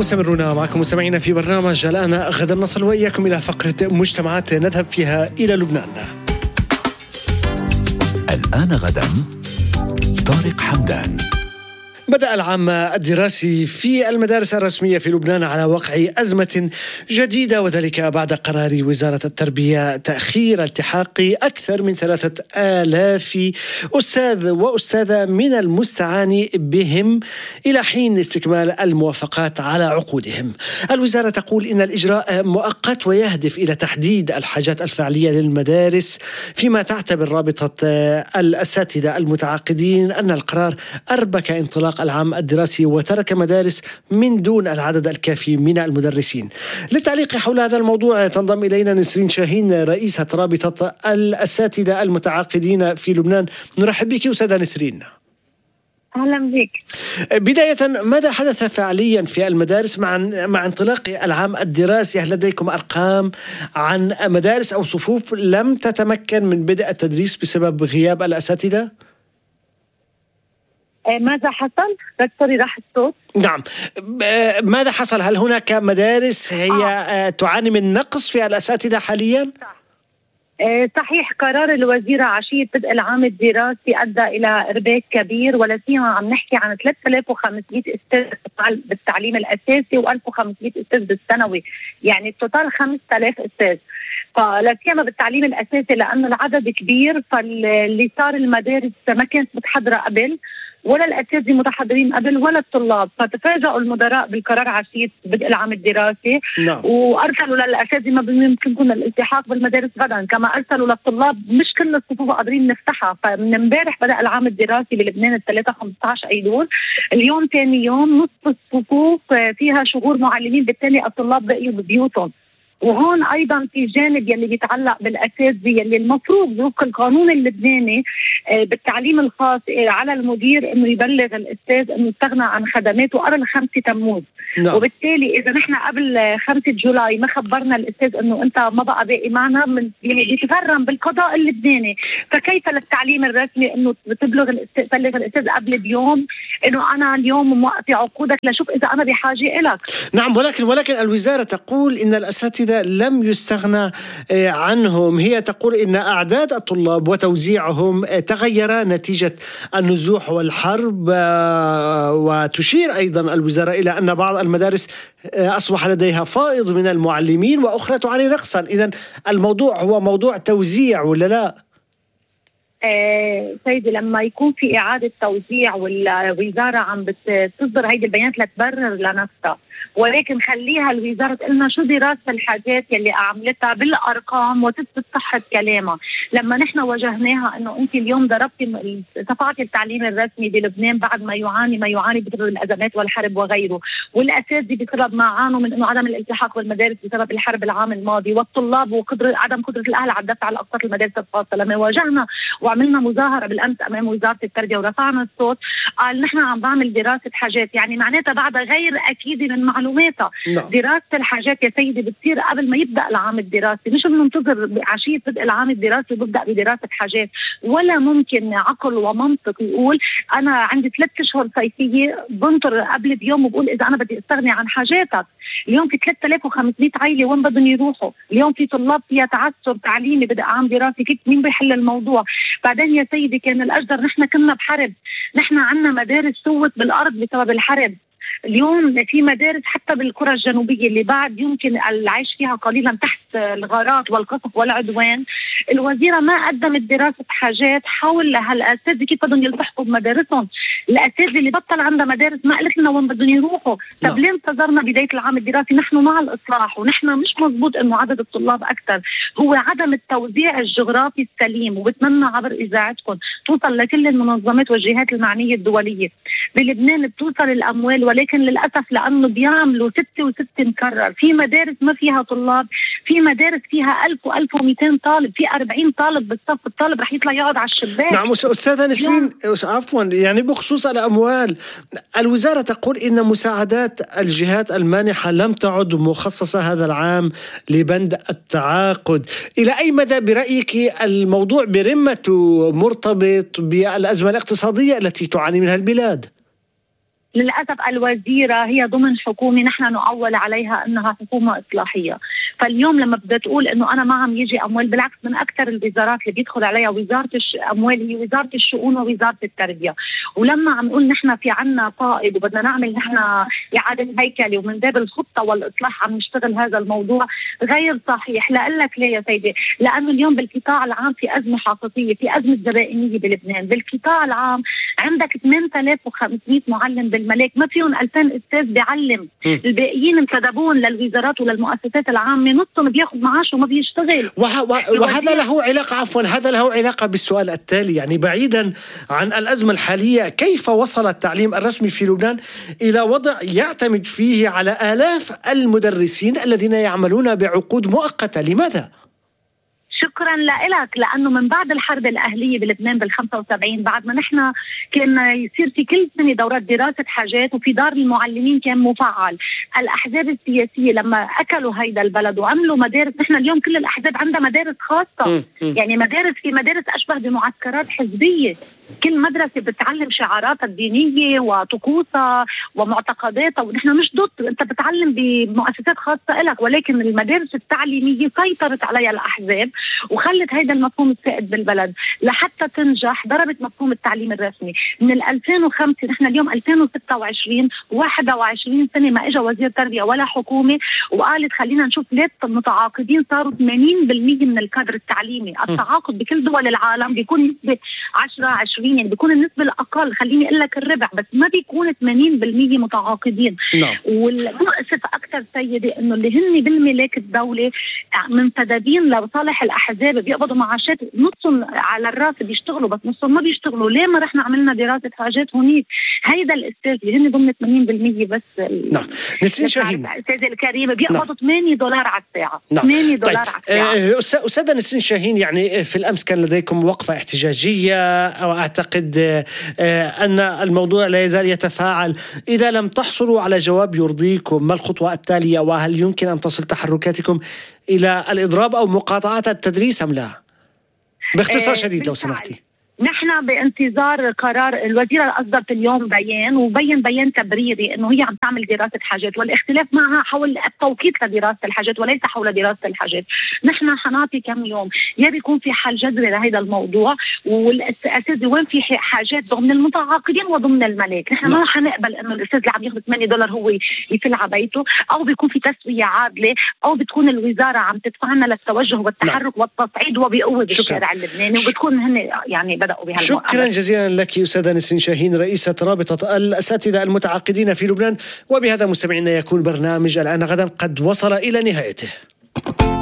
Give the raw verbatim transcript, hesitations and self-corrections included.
مستمرون معكم مستمعين في برنامج الآن. غدا نصل وإياكم إلى فقرة مجتمعات نذهب فيها إلى لبنان. الآن غدا طارق حمدان. بدأ العام الدراسي في المدارس الرسمية في لبنان على وقع أزمة جديدة، وذلك بعد قرار وزارة التربية تأخير التحاق أكثر من ثلاثة آلاف أستاذ وأستاذة من المستعان بهم إلى حين استكمال الموافقات على عقودهم. الوزارة تقول إن الإجراء مؤقت ويهدف إلى تحديد الحاجات الفعلية للمدارس، فيما تعتبر رابطة الأساتذة المتعاقدين أن القرار أربك انطلاق العام الدراسي وترك مدارس من دون العدد الكافي من المدرسين. للتعليق حول هذا الموضوع تنضم إلينا نسرين شاهين، رئيسة رابطة الأساتذة المتعاقدين في لبنان. نرحب بك أستاذة نسرين. أهلا بك. بداية، ماذا حدث فعليا في المدارس مع مع انطلاق العام الدراسي؟ هل لديكم أرقام عن مدارس أو صفوف لم تتمكن من بدء التدريس بسبب غياب الأساتذة؟ ماذا حصل؟ دكتوري راح الصوت. نعم، ماذا حصل؟ هل هناك مدارس هي آه. تعاني من نقص في الأساتذة حاليا؟ صح. صحيح، قرار الوزيرة عشية بدء العام الدراسي أدى إلى إرباك كبير، ولا سيما عم نحكي عن ثلاثة آلاف وخمسمئة أستاذ بالتعليم الأساسي وألف وخمسمئة أستاذ بالثانوي، يعني التوتال خمسة آلاف أستاذ. فلا سيما بالتعليم الأساسي لأن العدد كبير، فاللي صار المدارس ما كانت متحضرة قبل، ولا الأساتذة متحضرين قبل ولا الطلاب، فتفاجئوا المدراء بالقرار عشية بدء العام الدراسي. نعم. وأرسلوا للأساتذة ما يمكنكم الالتحاق بالمدارس غدا، كما أرسلوا للطلاب مش كل الصفوف قادرين نفتحها. فمن امبارح بدأ العام الدراسي بلبنان الثلاثة خمسة عشر أيلول، اليوم ثاني يوم نصف الصفوف فيها شهور معلمين، بالتالي الطلاب بقيوا ببيوتهم. وهون أيضا في جانب يلي بيتعلق بالأساتذة يلي المفروض وفق القانون اللبناني بالتعليم الخاص على المدير إنه يبلغ الأستاذ إنه يستغنى عن خدماته قبل خمسة تموز. no. وبالتالي إذا نحن قبل خمسة جولاي ما خبرنا الأستاذ إنه أنت ما بقى باقي معنا، من يعني بيتفرم بالقضاء اللبناني. فكيف للتعليم الرسمي إنه تبلغ الأستاذ تبلغ الأستاذ قبل بيوم إنه أنا اليوم موقفة عقودك لشوف إذا أنا بحاجة إلك؟ نعم، ولكن ولكن الوزارة تقول إن الأساتذة لم يستغنى عنهم. هي تقول إن أعداد الطلاب وتوزيعهم تغير نتيجة النزوح والحرب، وتشير أيضا الوزارة إلى أن بعض المدارس أصبح لديها فائض من المعلمين وأخرى تعاني نقصا. إذن الموضوع هو موضوع توزيع ولا لا؟ آه سيدي، لما يكون في إعادة توزيع والوزارة عم بتصدر هيدي البيانات لتبرر لنفسها، ولكن خليها الوزارة تقلنا شو دراسة الحاجات يلي عملتها بالأرقام وتثبت صحة كلامها. لما نحن وجهناها إنه أنت اليوم ضربتي صفعتي التعليم الرسمي بلبنان بعد ما يعاني ما يعاني بسبب الأزمات والحرب وغيره، والأساتذة بسبب ما عانوا من إنه عدم الالتحاق بالمدارس بسبب الحرب العام الماضي، والطلاب وقدر عدم قدرة الأهل على الدفع على أقساط المدارس الخاصة. لما واجهنا وعملنا مظاهرة بالأمس أمام وزارة التربية ورفعنا الصوت، قال نحن عم بعمل دراسة حاجات، يعني معناتها بعد غير أكيد من معلوماتها. لا. دراسة الحاجات يا سيدي بتصير قبل ما يبدأ العام الدراسي، مش بننتظر عشية بدء العام الدراسي وببدأ بدراسة حاجات. ولا ممكن عقل ومنطق يقول أنا عندي ثلاث أشهر صيفية بنطر قبل بيوم وبقول إذا أنا بدي أستغني عن حاجاتك. اليوم في ثلاثة آلاف وخمسمئة عائلة وين بدهم يروحوا؟ اليوم في طلاب فيها تعثر تعليمي بدأ عام دراسي، كيف مين بيحل الموضوع؟ بعدين يا سيدي كان الأجدر نحن كنا بحرب، نحن عنا مدارس سوت بالأرض بسبب الحرب. اليوم في مدارس حتى بالقرى الجنوبية اللي بعد يمكن العيش فيها قليلا تحت الغارات والقصف والعدوان، الوزيرة ما قدمت دراسة حاجات حول هالأساتذة كيف بدهم يلتحقوا بمدارسهم. الأساتذة اللي بطل عندها مدارس ما قالت لنا وين بدهم يروحوا. طب ليه انتظرنا بداية العام الدراسي؟ نحن مع الإصلاح، ونحن مش مزبوط إنه عدد الطلاب أكثر، هو عدم التوزيع الجغرافي السليم. وبتمنى عبر إذاعتكم توصل لكل المنظمات والجهات المعنية الدولية. بلبنان بتوصل الأموال، ولكن للأسف لأنه بيعملوا ستة وستة مكرر. في مدارس ما فيها طلاب، في مدارس فيها ألف وألف ومئتين طالب، في أربعين طالب بالصف، الطالب رح يطلع يقعد على الشباك. نعم أستاذة نسرين، عفوا، يعني بخصوص الأموال، الوزارة تقول إن مساعدات الجهات المانحة لم تعد مخصصة هذا العام لبند التعاقد. إلى أي مدى برأيك الموضوع برمته مرتبط بالأزمة الاقتصادية التي تعاني منها البلاد؟ للأسف الوزيرة هي ضمن حكومة نحن نؤول عليها أنها حكومة إصلاحية. فاليوم لما بدها تقول أنه أنا ما عم يجي أموال، بالعكس من أكثر الوزارات اللي بيدخل عليها وزارة الأموال هي وزارة الشؤون ووزارة التربية. ولما عم نقول نحن في عنا قائد وبدنا نعمل نحن إعادة هيكلة ومن باب الخطة والإصلاح عم نشتغل هذا الموضوع، غير صحيح. لأقول لك ليه يا سيدي؟ لأنه اليوم بالقطاع العام في أزمة حقيقية، في أزمة زبائنية بلبنان. بالقطاع العام عندك ثمانية آلاف وخمسمئة معلم بالملاك، ما فيهم ألفين أستاذ بيعلم. م. الباقيين انتدبون للوزارات وللمؤسسات العامة، نصهم بياخذ معاش وما بيشتغل. وه... وهذا له علاقة عفوا هذا له علاقة بالسؤال التالي، يعني بعيدا عن الأزمة الحالية، كيف وصل التعليم الرسمي في لبنان إلى وضع يعتمد فيه على آلاف المدرسين الذين يعملون بعقود مؤقتة؟ لماذا؟ شكرا لك. لأنه من بعد الحرب الأهلية بلبنان بالخمسة وسبعين، بعد ما نحن كنا يصير في كل سنة دورات دراسة حاجات وفي دار المعلمين كان مفعل، الأحزاب السياسية لما أكلوا هيدا البلد وعملوا مدارس، نحن اليوم كل الأحزاب عندها مدارس خاصة، يعني مدارس في مدارس أشبه بمعسكرات حزبية، كل مدرسة بتعلم شعاراتها الدينية وطقوسها ومعتقداتها. ونحن مش ضد، أنت بتعلم بمؤسسات خاصة لك، ولكن المدارس التعليمية سيطرت عليها الأحزاب وخلت هيدا المفهوم السائد بالبلد. لحتى تنجح ضربت مفهوم التعليم الرسمي من ألفين وخمسة، نحن اليوم ألفين وستة وعشرين، واحد وعشرين سنة ما اجى وزير تربية ولا حكومة وقالت خلينا نشوف ليه المتعاقدين صاروا ثمانين بالمئة من الكادر التعليمي. التعاقد بكل دول العالم بيكون نسبة عشرة عشرين، يعني بيكون النسبة الأقل، خليني أقول لك الربع، بس ما بيكون ثمانين بالمئة متعاقدين. والمؤسف أكثر سيدي إنه اللي هن بالملاك الدولة منتدبين لصالح الأحزاب، بيقبضوا معاشات نصهم على الراس بيشتغلوا بس نصهم ما بيشتغلوا. ليه ما رحنا عملنا دراسة حاجات هونيك؟ هيدا الأستاذ اللي هن ضمن ثمانين بالمئة بس. نعم. نسرين شاهين الأستاذ الكريم بيقبضوا نعم. ثمانية دولار على الساعة. نعم. ثمانية دولار طيب. على الساعة. أستاذة نسرين شاهين، يعني في الأمس كان لديكم وقفة احتجاجية، وأعتقد أن الموضوع لا يزال يتفاعل. إذا لم تحصلوا على جواب يرضيكم، ما الخطوة التالية؟ وهل يمكن أن تصل تحركاتكم إلى الإضراب أو مقاطعة التدريس أم لا؟ باختصار شديد لو سمحتي. نحن بانتظار قرار الوزيرة. أصدرت اليوم بيان وبين بيان تبريري أنه هي عم تعمل دراسة حاجات، والاختلاف معها حول التوقيت لدراسة الحاجات وليس حول دراسة الحاجات. نحن حنعطي كم يوم، يا بيكون في حل جذري لهذا الموضوع، والأساتذة وين في حاجات ضمن المتعاقدين وضمن الملاك. نحن ما حنقبل أنه الأستاذ اللي عم ياخذ ثمانية دولار هو يفل على بيته، أو بيكون في تسوية عادلة، أو بتكون الوزارة عم تدفعنا للتوجه والتحرك والتصعيد وبقوة بالشارع اللبناني، وبتكون هن يعني شكرا جزيلا لك أستاذة نسرين شاهين، رئيسة رابطة الأساتذة المتعاقدين في لبنان. وبهذا مستمعينا يكون برنامج الآن غدا قد وصل إلى نهايته.